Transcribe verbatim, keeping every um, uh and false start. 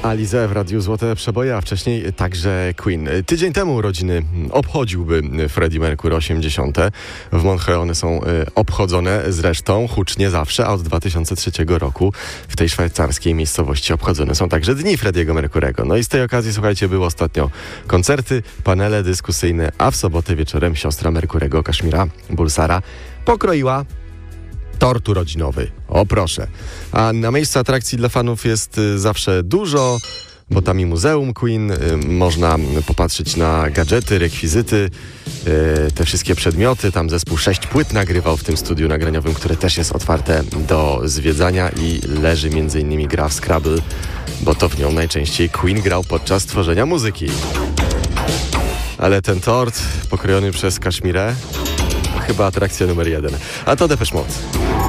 Alizé w Radiu Złote Przeboje, a wcześniej także Queen. Tydzień temu urodziny obchodziłby Freddie Mercury osiemdziesiąte. W Montreal one są obchodzone zresztą hucznie zawsze, a od dwa tysiące trzeciego roku w tej szwajcarskiej miejscowości obchodzone są także dni Freddiego Mercurego. No i z tej okazji, słuchajcie, były ostatnio koncerty, panele dyskusyjne, a w sobotę wieczorem siostra Mercurego, Kashmira Bulsara, pokroiła tort urodzinowy. O proszę. A na miejscu atrakcji dla fanów jest y, zawsze dużo, bo tam i muzeum Queen, y, można popatrzeć na gadżety, rekwizyty, y, te wszystkie przedmioty. Tam zespół sześć płyt nagrywał w tym studiu nagraniowym, które też jest otwarte do zwiedzania i leży między innymi gra w Scrabble, bo to w nią najczęściej Queen grał podczas tworzenia muzyki. Ale ten tort pokrojony przez Kashmirę chyba atrakcja numer jeden. A to Depeche Mode.